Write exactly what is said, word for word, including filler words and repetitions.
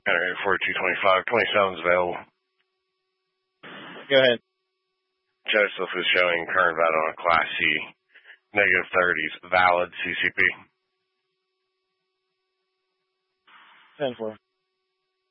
Generator forty-two twenty-five, twenty-seven's available. Go ahead. Joseph is showing current value on a Class C, negative thirties, valid C C P. ten four.